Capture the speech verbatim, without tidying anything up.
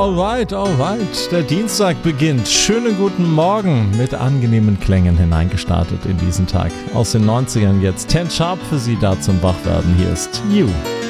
Alright, alright. Der Dienstag beginnt. Schönen guten Morgen mit angenehmen Klängen hineingestartet in diesen Tag. Aus den neunzigern jetzt. Ten Sharp für Sie da zum Wachwerden. Hier ist You.